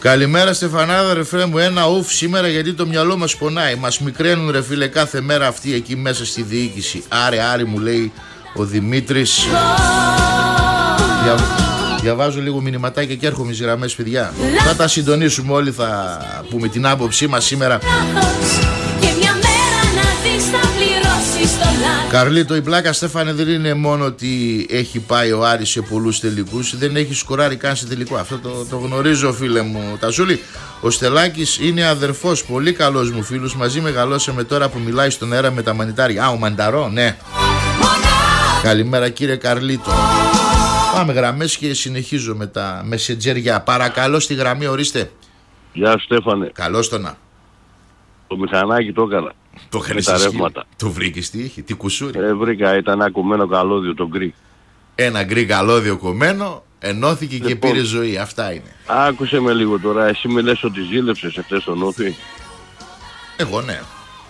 Καλημέρα Στεφανάδα ρε φίλε μου, ένα ουφ σήμερα γιατί το μυαλό μας πονάει. Μας μικραίνουν ρε φίλε κάθε μέρα αυτοί εκεί μέσα στη διοίκηση. Άρη μου λέει ο Δημήτρης. Διαβάζω λίγο μηνυματάκια και έρχομαι στις γραμμές παιδιά. Θα τα συντονίσουμε όλοι, θα πούμε την άποψή μας σήμερα. Καρλίτο, η πλάκα Στέφανε δεν είναι μόνο ότι έχει πάει ο Άρης σε πολλούς τελικούς, δεν έχει σκοράρει καν σε τελικό. Αυτό το γνωρίζω φίλε μου Τασούλη. Ο Στελάκης είναι αδερφός, πολύ καλός μου φίλος, μαζί μεγαλώσαμε, τώρα που μιλάει στον αέρα με τα μανιτάρια. Α, ο Μανταρό, ναι. Καλημέρα κύριε Καρλίτο. Πάμε γραμμές και συνεχίζω με τα μεσεντζέρια. Παρακαλώ στη γραμμή, ορίστε. Γεια σου Στέφανε. Καλώς το να. Το μηχανάκι το έκανα. Το ρεύματα. Το βρήκες τι είχε, τι κουσούρι. Βρήκα, ήταν ένα κομμένο καλώδιο, το γκρι. Ένα γκρι καλώδιο κομμένο, ενώθηκε και πήρε ζωή. Αυτά είναι. Άκουσε με λίγο τώρα, εσύ με λες ότι ζήλεψες εχθές τον Όφη. Εγώ ναι.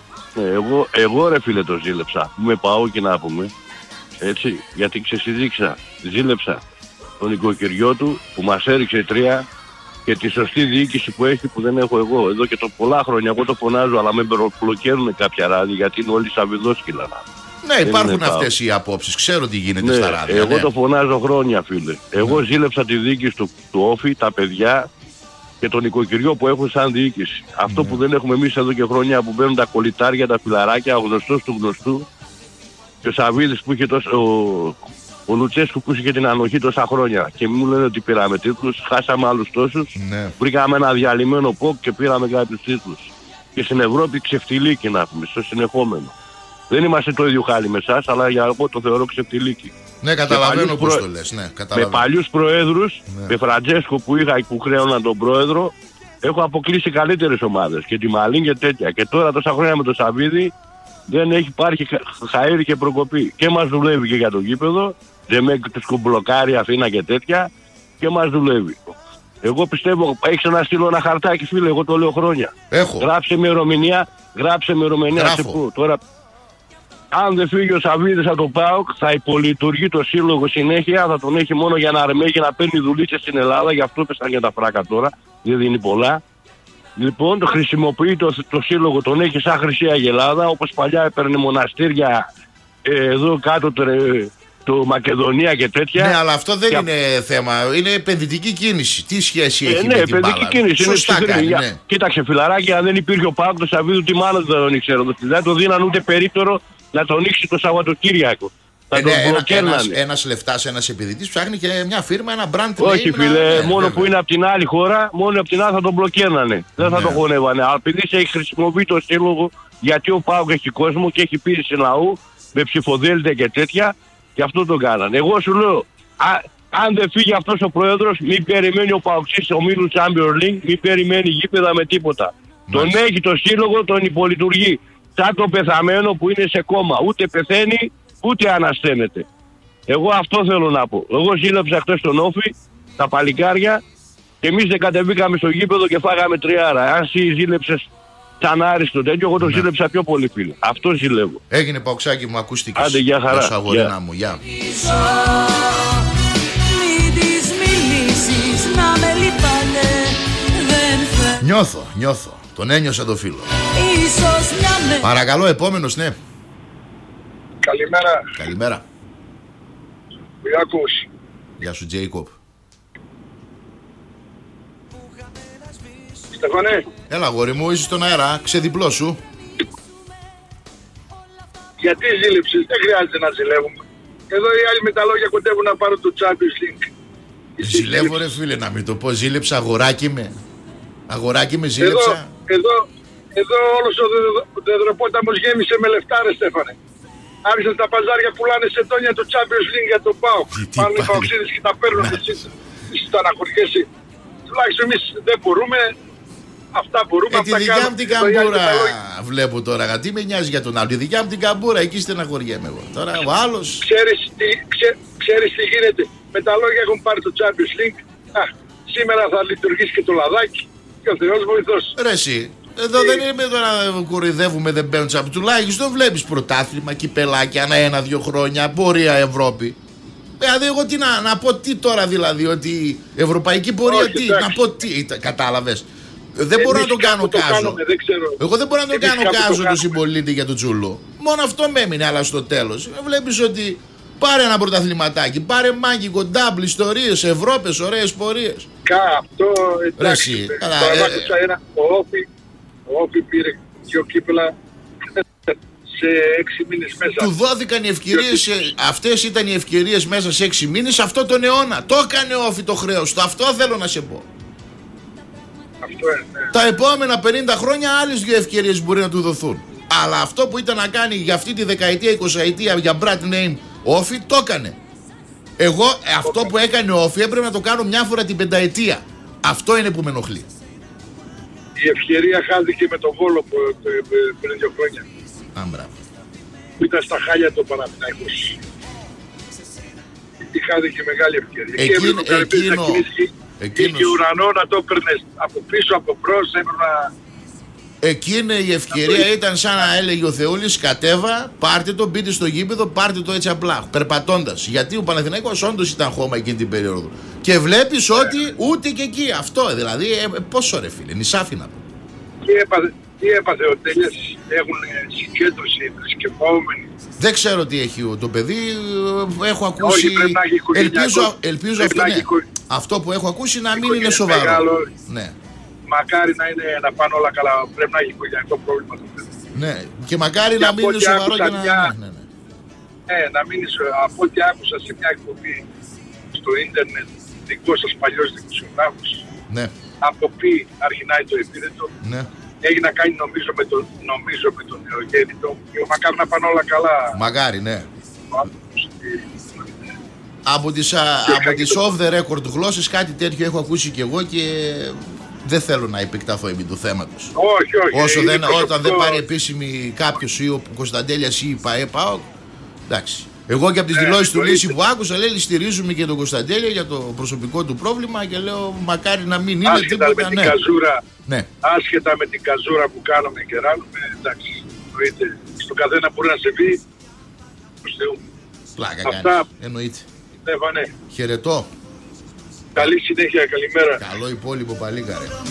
Εγώ ρε φίλε το ζήλεψα. Με πάω και να πούμε. Έτσι, γιατί ζήλεψα τον οικοκυριό του που μας έριξε 3 και τη σωστή διοίκηση που έχει που δεν έχω εγώ. Εδώ και πολλά χρόνια εγώ το φωνάζω, αλλά με μπλοκέρουν κάποια ράδια γιατί είναι όλοι σαβιδόσκυλα. Ναι, υπάρχουν αυτές οι απόψεις. Ξέρω τι γίνεται στα ράδια. Εγώ το φωνάζω χρόνια φίλε. Εγώ ζήλεψα τη διοίκηση του Όφη, τα παιδιά και τον οικοκυριό που έχουν σαν διοίκηση. Αυτό που δεν έχουμε εμείς εδώ και χρόνια που μπαίνουν τα κολλητάρια, τα φιλαράκια, ο γνωστός του γνωστού. Και ο Σαββίδης που είχε ο Λουτσέσκου που είχε την ανοχή τόσα χρόνια και μου λένε ότι πήραμε τίτλους, χάσαμε άλλους τόσους, βρήκαμε ένα διαλυμένο ΠΟΚ και πήραμε κάποιους τίτλους. Και στην Ευρώπη ξεφτιλίκι να πούμε, στο συνεχόμενο. Δεν είμαστε το ίδιο χάλι με εσάς, αλλά για εγώ το θεωρώ ξεφτιλίκι. Ναι, καταλαβαίνω πώς το λες. Ναι, με παλιούς προέδρους, με Φραντζέσκο που είχα που χρέωναν τον πρόεδρο, έχω αποκλείσει καλύτερες ομάδες και τη Μαλίν και τέτοια. Και τώρα τόσα χρόνια με τον Σαββίδη δεν έχει υπάρχει χαΐρι και προκοπή. Και μας δουλεύει και για το γήπεδο, δεν με τους κουμπλοκάρει Αθήνα και τέτοια, και μας δουλεύει. Εγώ πιστεύω, έχεις να στείλω ένα χαρτάκι φίλε, εγώ το λέω χρόνια. Έχω. Γράψε με ημερομηνία, σε πού. Τώρα, αν δεν φύγει ο Σαββίδης από το ΠΑΟΚ, θα υπολειτουργεί το σύλλογο συνέχεια, θα τον έχει μόνο για να αρμέγει να παίρνει δουλίτσες στην Ελλάδα, γι' αυτό πέσαν για τα φράκα τώρα, δεν δίνει πολλά. Λοιπόν, το χρησιμοποιεί το σύλλογο, τον έχει σαν Χρυσή Αγελάδα, όπως παλιά έπαιρνε μοναστήρια εδώ κάτω το Μακεδονία και τέτοια. Ναι, αλλά αυτό δεν είναι θέμα, είναι επενδυτική κίνηση. Τι σχέση έχει με την μπάλα? επενδυτική κίνηση. Σωστά κάνει, ναι. Κοίταξε φιλαράκι, αν δεν υπήρχε ο ΠΑΟΚ το Σαββίδου, τι μάλλον δεν τον ήξερα. Δεν το δίναν ούτε περίπτερο να τον ήξει το Σαββατοκύριακο. Ένας λεφτάς, ένας επενδυτής ψάχνει και μια φίρμα, ένα brand name. Όχι φίλε, μόνο που είναι από την άλλη χώρα, μόνο από την άλλη θα τον μπλοκέρνανε. Δεν θα τον χωνεύανε. Αλλά επειδή έχει χρησιμοποιεί το σύλλογο, γιατί ο ΠΑΟΚ έχει κόσμο και έχει πίεση λαού με ψηφοδέλτια και τέτοια, και αυτό τον κάνανε. Εγώ σου λέω, αν δεν φύγει αυτός ο πρόεδρος, μην περιμένει ο ΠΑΟΚΣής ομίλου Champions League, μην περιμένει γήπεδα με τίποτα. Τον έχει το σύλλογο, τον υπολειτουργεί. Σαν το πεθαμένο που είναι σε κόμμα. Ούτε πεθαίνει, ούτε ανασταίνεται. Εγώ αυτό θέλω να πω. Εγώ ζήλεψα χτες τον Όφη, τα παλικάρια, και εμείς δεν κατεβήκαμε στο γήπεδο και φάγαμε 3. Αν εσύ ζήλεψες σαν άριστο τέτοιο, εγώ το ζήλεψα πιο πολύ φίλε. Αυτό ζηλεύω. Έγινε Παοξάκι μου, ακούστηκες. Άντε, γεια χαρά. Γεια σου αγορίνα μου, γεια. Νιώθω. Τον ένιωσα το φίλο. Παρακαλώ, επόμενος, ναι. Καλημέρα. Καλημέρα. Γεια σου Τζέικοπ. Στεφανέ. Έλα αγόρι μου, είσαι στον αέρα, ξεδιπλό σου. Γιατί ζήλεψες? Δεν χρειάζεται να ζηλεύουμε. Εδώ οι άλλοι με τα λόγια κοντεύουν να πάρουν το Champions League. Ζηλεύω ρε φίλε, να μην το πω, ζήλεψα αγοράκι με ζήλεψα. Εδώ όλος ο δεδροπόταμος γέμισε με λεφτά ρε Στέφανε. Άρχισαν τα παζάρια πουλάνε σε τόνια το Champions League για τον ΠΑΟΚ. Πάνε οι παοξίδες και τα παίρνουν εσείς στεναχωριέσαι. Τουλάχιστον εμείς δεν μπορούμε. Αυτά μπορούμε. Τη δικιά μου την καμπούρα βλέπω τώρα. Τι με νοιάζει για τον άλλο? Τη δικιά μου την καμπούρα, εκεί στεναχωριέμαι εγώ. Τώρα ο άλλος. Ξέρεις τι γίνεται? Με τα λόγια έχουν πάρει το Champions League. Σήμερα θα λειτουργήσει και το λαδάκι. Και ο Θεός βοηθός. Ρε εσύ, εδώ δεν είναι τώρα να κοροϊδεύουμε, δεν παίρνουν Champions. Τουλάχιστον βλέπεις πρωτάθλημα, κυπελάκια ανά 1-2 χρόνια, πορεία Ευρώπη. Δηλαδή, εγώ τι να πω, τι τώρα δηλαδή, ότι ευρωπαϊκή πορεία, Όχι, τι, εντάξει. να πω τι, κατάλαβες. Δεν μπορώ να τον κάνω κάζο. Εγώ δεν μπορώ να τον κάνω κάζο του συμπολίτη για τον Τσουλού. Μόνο αυτό με έμεινε, αλλά στο τέλος βλέπεις ότι πάρε ένα πρωταθληματάκι, πάρε μάγκικο, ντάμπλ, ιστορίες, Ευρώπες, ωραίες πορείες. Αυτό εντάξει. Ο Όφη πήρε 2 κύπελα σε 6 μήνες μέσα. Του δόθηκαν οι ευκαιρίες, αυτές ήταν οι ευκαιρίες μέσα σε 6 μήνες αυτό τον αιώνα. Το έκανε ο Όφη το χρέος του, αυτό θέλω να σε πω. Αυτό είναι. Τα επόμενα 50 χρόνια άλλες 2 ευκαιρίες μπορεί να του δοθούν. Αλλά αυτό που ήταν να κάνει για αυτή τη δεκαετία, 20ετία για brand name Όφη, το έκανε. Εγώ αυτό που έκανε ο Όφη έπρεπε να το κάνω μια φορά την πενταετία. Αυτό είναι που με ενοχλεί. Η ευκαιρία χάθηκε με τον Βόλο πριν 2 χρόνια. Που ήταν στα χάλια το Παναθηναϊκός. Χάθηκε μεγάλη ευκαιρία. Είχε ουρανό να το έπαιρνες από πίσω, από μπρος, έπαιρνα. Εκείνη η ευκαιρία ήταν σαν να έλεγε ο Θεούλης, κατέβα, πάρτε το, μπείτε στο γήπεδο, πάρτε το έτσι απλά, περπατώντας. Γιατί ο Παναθηναϊκός όντως ήταν χώμα εκείνη την περίοδο. Και βλέπεις ότι ούτε και εκεί, αυτό δηλαδή, πόσο ρε φίλε, νησάφινα. Τι έπαθε ο Τέλειας, έχουν συγκέντρωση, θρησκευόμενοι. Δεν ξέρω τι έχει το παιδί, έχω ακούσει, ελπίζω αυτό, ναι. Αυτό που έχω ακούσει να μην είναι σοβαρό. Μεγάλο, ναι. Μακάρι να πάνε όλα καλά, πρέπει να έχει οικογενειακό πρόβλημα το παιδί. Ναι, και μακάρι να μην είναι σοβαρό και να... να μην είναι σοβαρό. Από ό,τι άκουσα σε μια εκπομπή στο ίντερνετ, δικό σας παλιός δημοσιογράφος, ναι. Από πει αρχινάει το επίδετο, ναι. Έχει να κάνει νομίζω με τον νεογέννητο και μακάρι να πάνε όλα καλά. Μακάρι, ναι. Από τις off the record γλώσσες κάτι τέτοιο έχω ακούσει και εγώ και δεν θέλω να επεκταθώ επί του θέματος. Όχι. Όταν δεν πάρει επίσημη κάποιος ή ο Κωνσταντέλιας ή η ΠΑΕ, εντάξει. Εγώ και από τις δηλώσεις του Λύση που άκουσα, λέει στηρίζουμε και τον Κωνσταντέλια για το προσωπικό του πρόβλημα και λέω μακάρι να μην είναι άσχετα τίποτα. Ναι. Άσχετα με την καζούρα που κάνουμε και ράνουμε, εντάξει, εννοείται. Στον καθένα μπορεί να σε πει προς Θεού. Πλάκα κάνεις, εννοείται. Στέφανε. Χαιρετώ. Καλή συνέχεια, καλημέρα. Καλό υπόλοιπο παλίκαρε.